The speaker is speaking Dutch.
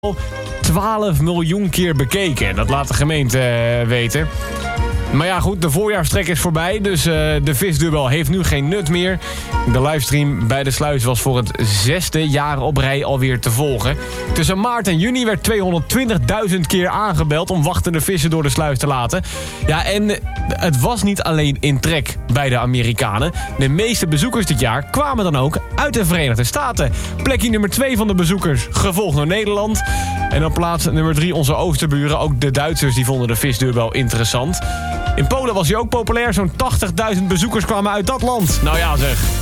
12 miljoen keer bekeken. Dat laat de gemeente weten. Maar ja, goed, de voorjaarstrek is voorbij, dus de visdubbel heeft nu geen nut meer. De livestream bij de sluis was voor het 6e jaar op rij alweer te volgen. Tussen maart en juni werd 220.000 keer aangebeld om wachtende vissen door de sluis te laten. Ja, en het was niet alleen in trek bij de Amerikanen. De meeste bezoekers dit jaar kwamen dan ook uit de Verenigde Staten. Plekje nummer 2 van de bezoekers, gevolgd door Nederland. En op plaats nummer 3 onze oosterburen. Ook de Duitsers die vonden de visdubbel interessant. In Polen was hij ook populair. Zo'n 80.000 bezoekers kwamen uit dat land. Nou ja zeg.